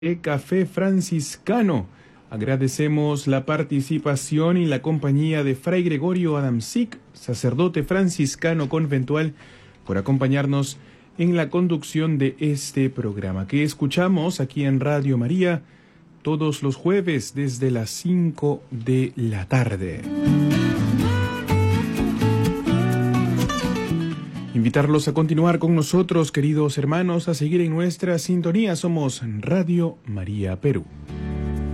Café Franciscano. Agradecemos la participación y la compañía de Fray Gregorio Adamczyk, sacerdote franciscano conventual, por acompañarnos en la conducción de este programa que escuchamos aquí en Radio María todos los jueves desde las 5 de la tarde. Invitarlos a continuar con nosotros, queridos hermanos, a seguir en nuestra sintonía. Somos Radio María Perú.